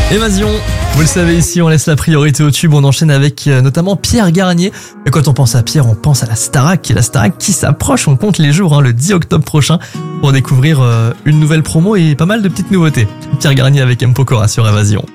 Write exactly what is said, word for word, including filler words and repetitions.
Évasion, vous le savez ici, on laisse la priorité au tube, on enchaîne avec euh, notamment Pierre Garnier. Et quand on pense à Pierre, on pense à la Starac, et la Starac qui s'approche, on compte les jours, hein, le dix octobre prochain, pour découvrir euh, une nouvelle promo et pas mal de petites nouveautés. Pierre Garnier avec M. Pokora sur Évasion.